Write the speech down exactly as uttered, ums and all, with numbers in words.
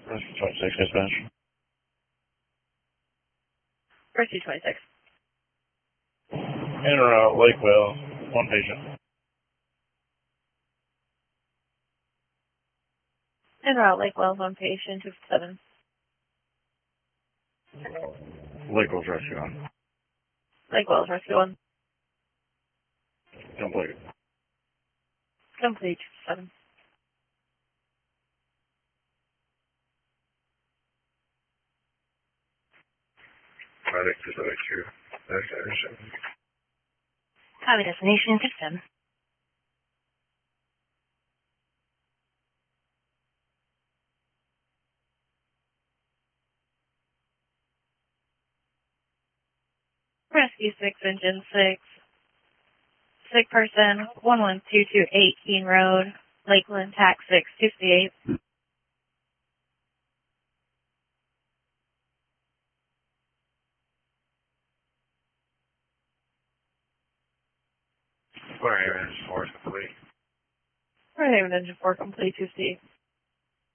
Rescue twenty-six, dispatch. Rescue twenty-six. In or out, Lakeville, one patient. En route, Lakewell, one patient, two fifty-seven. Lakeville's rescue on. Lakewell's rescue one. Complete. Complete, two fifty-seven. Medic Pacific two. Destination. Highway destination, fifty-seven. Rescue six, engine six. Sick person, one one two two eight Keene Road, Lakeland, tax six, two fifty-eight. Four ambulance, four is complete. Right, engine four, complete, two fifty-eight.